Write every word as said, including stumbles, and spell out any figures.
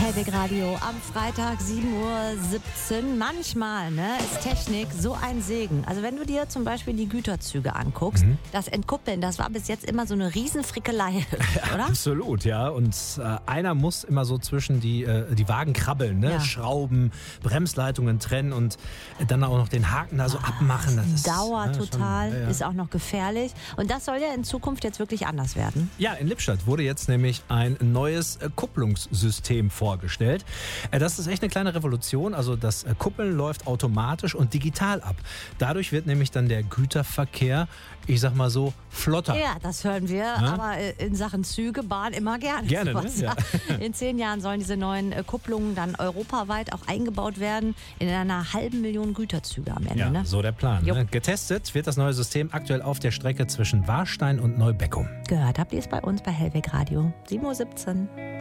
Hellweg Radio am Freitag sieben Uhr siebzehn. Manchmal ne, ist Technik so ein Segen. Also wenn du dir zum Beispiel die Güterzüge anguckst, mhm. das Entkuppeln, das war bis jetzt immer so eine Riesenfrickelei, oder? Ja, absolut, ja. Und äh, einer muss immer so zwischen die, äh, die Wagen krabbeln, ne? Ja. Schrauben, Bremsleitungen trennen und dann auch noch den Haken da so ah, abmachen. Das ist, dauert ja, total, schon, ja, ja. ist auch noch gefährlich. Und das soll ja in Zukunft jetzt wirklich anders werden. Ja, in Lippstadt wurde jetzt nämlich ein neues äh, Kupplungssystem vorgestellt. Äh, das ist echt eine kleine Revolution. Also das äh, Kuppeln läuft automatisch und digital ab. Dadurch wird nämlich dann der Güterverkehr, ich sag mal so, flotter. Ja, das hören wir, ja? aber in Sachen Züge, Bahn immer gerne. Gerne, ne? Ja. In zehn Jahren sollen diese neuen Kupplungen dann europaweit auch eingebaut werden in einer halben Million Güterzüge am Ende. Ja, ne? so der Plan. Ne? Getestet wird das neue System aktuell auf der Strecke zwischen Warstein und Neubeckum. Gehört habt ihr es bei uns bei Hellweg Radio sieben Uhr siebzehn.